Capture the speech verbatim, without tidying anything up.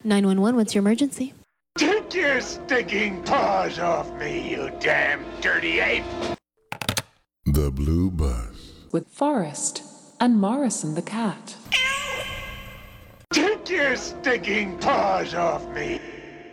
nine one one, what's your emergency? Take your stinking paws off me, you damn dirty ape! The Blue Bus. With Forrest and Morrison the cat. Take your stinking paws off me!